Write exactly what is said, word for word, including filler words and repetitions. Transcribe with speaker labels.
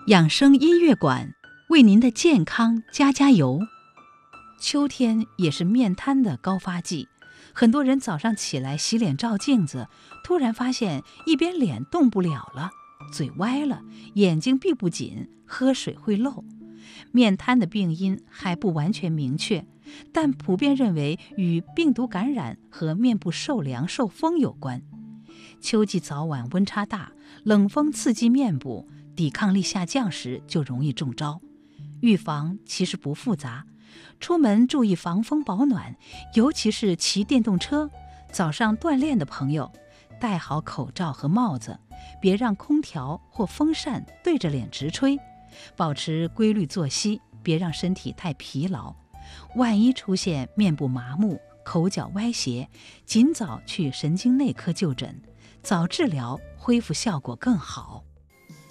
Speaker 1: 养生音乐馆为您的健康加加油。秋天也是面瘫的高发季，很多人早上起来洗脸照镜子，突然发现一边脸动不了了，嘴歪了，眼睛闭不紧，喝水会漏。面瘫的病因还不完全明确，但普遍认为与病毒感染和面部受凉受风有关。秋季早晚温差大，冷风刺激面部，抵抗力下降时就容易中招。预防其实不复杂，出门注意防风保暖，尤其是骑电动车、早上锻炼的朋友，戴好口罩和帽子，别让空调或风扇对着脸直吹，保持规律作息，别让身体太疲劳。万一出现面部麻木、口角歪斜，尽早去神经内科就诊，早治疗恢复效果更好。